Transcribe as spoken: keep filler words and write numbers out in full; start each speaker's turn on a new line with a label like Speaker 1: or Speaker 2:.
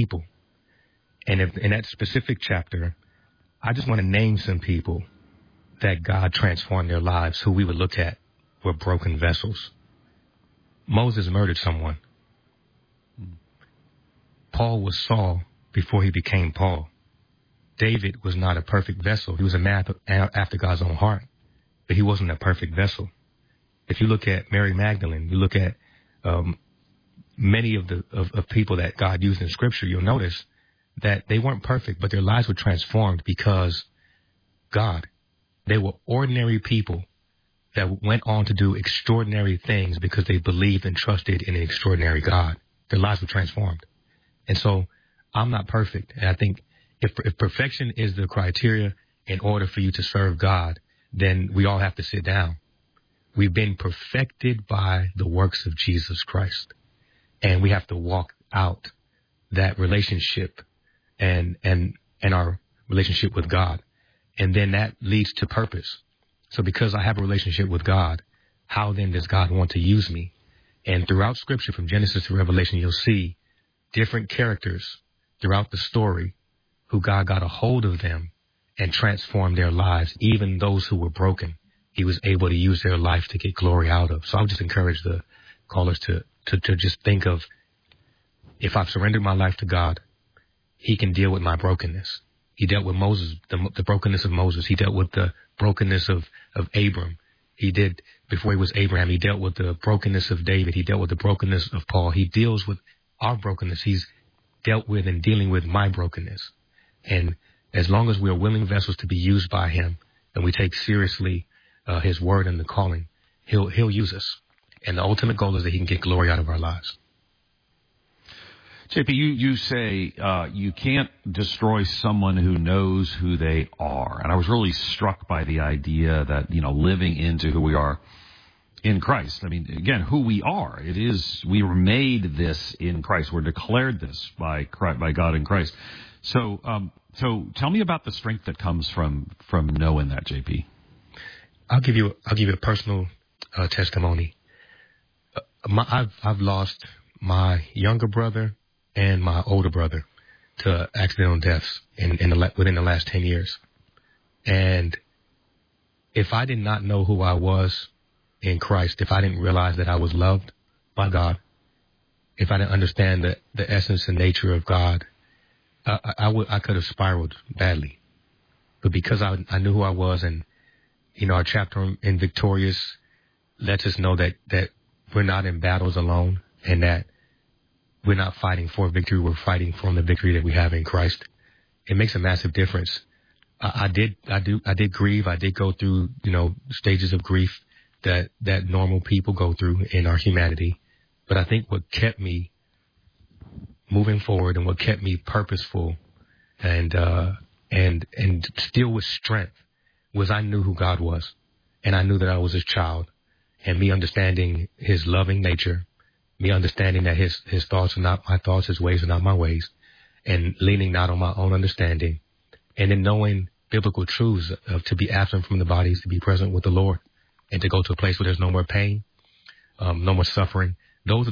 Speaker 1: people. And if, in that specific chapter, I just want to name some people that God transformed their lives, who we would look at were broken vessels. Moses murdered someone. Paul was Saul before he became Paul. David was not a perfect vessel. He was a man after God's own heart, but he wasn't a perfect vessel. If you look at Mary Magdalene, you look at um, many of the of, of people that God used in Scripture, you'll notice that they weren't perfect, but their lives were transformed because God. They were ordinary people that went on to do extraordinary things because they believed and trusted in an extraordinary God. Their lives were transformed. And so I'm not perfect. And I think if, if perfection is the criteria in order for you to serve God, then we all have to sit down. We've been perfected by the works of Jesus Christ. And we have to walk out that relationship and, and, and our relationship with God. And then that leads to purpose. So because I have a relationship with God, how then does God want to use me? And throughout Scripture, from Genesis to Revelation, you'll see different characters throughout the story who God got a hold of them and transformed their lives. Even those who were broken, he was able to use their life to get glory out of. So I would just encourage the callers to, to, to just think of, if I've surrendered my life to God, he can deal with my brokenness. He dealt with Moses, the, the brokenness of Moses. He dealt with the brokenness of, of Abram. He did, before he was Abraham, he dealt with the brokenness of David. He dealt with the brokenness of Paul. He deals with our brokenness. He's dealt with and dealing with my brokenness. And as long as we are willing vessels to be used by him, and we take seriously uh, his word and the calling, he'll he'll use us. And the ultimate goal is that he can get glory out of our lives.
Speaker 2: J P, you, you say uh, you can't destroy someone who knows who they are. And I was really struck by the idea that, you know, living into who we are in Christ. I mean, again, who we are. It is, we were made this in Christ. We're declared this by Christ, by God in Christ. So, um, so tell me about the strength that comes from, from knowing that, J P.
Speaker 1: I'll give you, I'll give you a personal uh, testimony. Uh, my, I've, I've lost my younger brother and my older brother to accidental deaths in, in the, within the last ten years. And if I did not know who I was in Christ, if I didn't realize that I was loved by God, if I didn't understand the, the essence and nature of God, I, I, I would, I could have spiraled badly. But because I, I knew who I was, and, you know, our chapter in Victorious lets us know that, that we're not in battles alone, and that we're not fighting for victory. We're fighting from the victory that we have in Christ. It makes a massive difference. I, I did, I do, I did grieve. I did go through, you know, stages of grief that, that normal people go through in our humanity. But I think what kept me moving forward and what kept me purposeful and, uh, and, and still with strength was I knew who God was, and I knew that I was his child, and me understanding his loving nature, me understanding that his, his thoughts are not my thoughts, his ways are not my ways, and leaning not on my own understanding, and then knowing biblical truths of to be absent from the body is to be present with the Lord, and to go to a place where there's no more pain, um, no more suffering.